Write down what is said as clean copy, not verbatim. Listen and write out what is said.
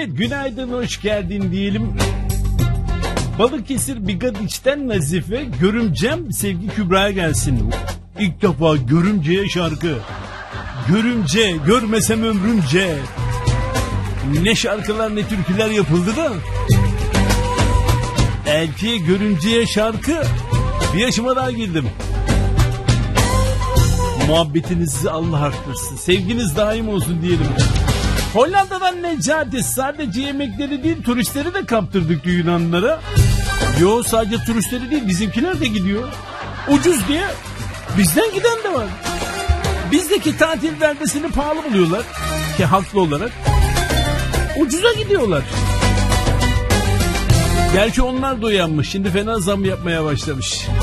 Evet, günaydın, hoş geldin diyelim. Balıkesir Bigadiç'ten Nazife, görümcem Sevgi Kübra'ya gelsin. İlk defa görümceye şarkı. Görümce, görmesem ömrümce. Ne şarkılar ne türküler yapıldı da. Eltiye görümceye şarkı. Bir yaşıma daha girdim. Muhabbetinizi Allah arttırsın. Sevginiz daim olsun diyelim. Hollanda'dan Necati, sadece yemekleri değil turistleri de kaptırdık Yunanlara. Yo, sadece turistleri değil bizimkiler de gidiyor. Ucuz diye bizden giden de var. Bizdeki tatil beldesini pahalı buluyorlar ki haklı olarak. Ucuza gidiyorlar. Gerçi onlar da uyanmış, şimdi fena zam yapmaya başlamış.